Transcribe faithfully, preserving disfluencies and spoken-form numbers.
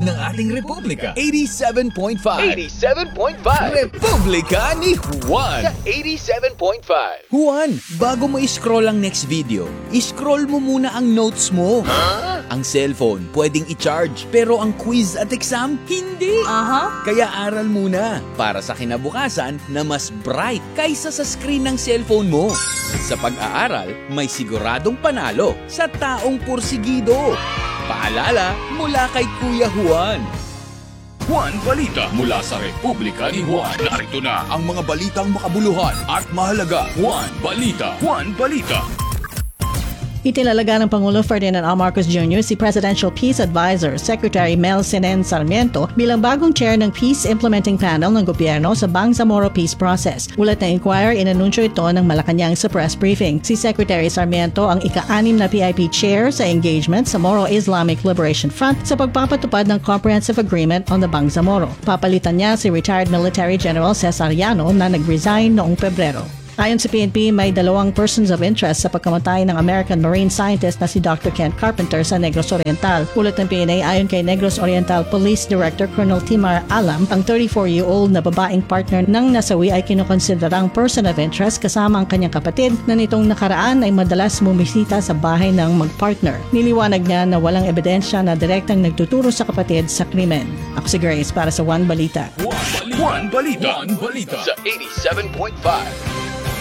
ng ating Republika. eighty-seven point five. eighty-seven point five. Republika ni Juan. Sa eighty-seven point five. Juan, bago mo i-scroll ang next video, i-scroll mo muna ang notes mo. Huh? Ang cellphone, pwedeng i-charge, pero ang quiz at exam, hindi. Aha. Kaya aral muna para sa kinabukasan na mas bright kaysa sa screen ng cellphone mo. Sa pag-aaral, may siguradong panalo sa taong pursigido. Paalala mula kay Kuya Juan. Juan Balita mula sa Republika ni Juan. Narito na ang mga balitang makabuluhan at mahalaga. Juan Balita. Juan Balita. Itinalaga ng Pangulo Ferdinand R. Marcos Junior si Presidential Peace Advisor Secretary Mel Senen Sarmiento bilang bagong chair ng Peace Implementing Panel ng gobyerno sa Bangsamoro Peace Process. Ulat ng Inquirer, inanunsyo ito ng Malacanang sa press briefing. Si Secretary Sarmiento ang ika-anim na P I P chair sa engagement sa Moro Islamic Liberation Front sa pagpapatupad ng Comprehensive Agreement on the Bangsamoro. Papalitan niya si retired Military General Cesar Llano na nag-resign noong Pebrero. Ayon sa P N P, may dalawang persons of interest sa pagkamatay ng American marine scientist na si Doctor Kent Carpenter sa Negros Oriental. Ulat ng P N A, ayon kay Negros Oriental Police Director Colonel Timar Alam, ang thirty-four-year-old na babaeng partner ng nasawi ay kinukonsiderang person of interest kasama ang kanyang kapatid na nitong nakaraan ay madalas bumisita sa bahay ng mag-partner. Niliwanag niya na walang ebidensya na direktang nagtuturo sa kapatid sa krimen. Ako si Grace para sa One Balita. Juan Balita. Juan Balita. Sa eighty-seven point five.